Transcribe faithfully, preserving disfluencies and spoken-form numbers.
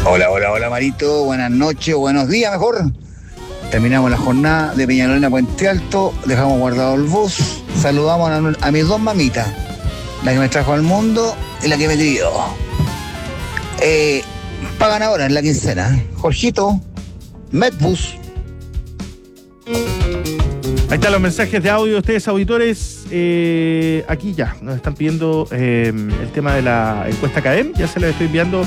Hola, hola, hola Marito, buenas noches, buenos días mejor. Terminamos la jornada de Peñalolén a Puente Alto, dejamos guardado el bus, saludamos a, a mis dos mamitas, la que me trajo al mundo y la que me crió. Eh, pagan ahora en la quincena, Jorgito, Medbus. Ahí están los mensajes de audio de ustedes, auditores. Eh, aquí ya nos están pidiendo eh, el tema de la encuesta C A D E M. Ya se les estoy enviando